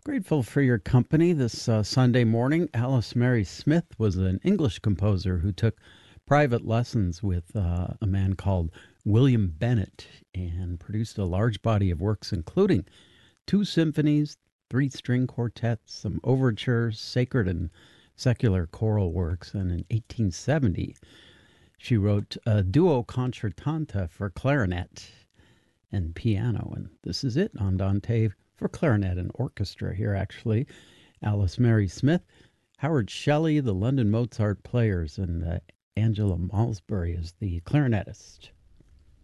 Grateful for your company this Sunday morning. Alice Mary Smith was an English composer who took private lessons with a man called William Bennett and produced a large body of works, including two symphonies, three string quartets, some overtures, sacred and secular choral works. And in 1870, she wrote a duo concertanta for clarinet and piano. And this is it, Andante for clarinet and orchestra here, actually. Alice Mary Smith, Howard Shelley, the London Mozart Players, and Angela Malsbury is the clarinetist.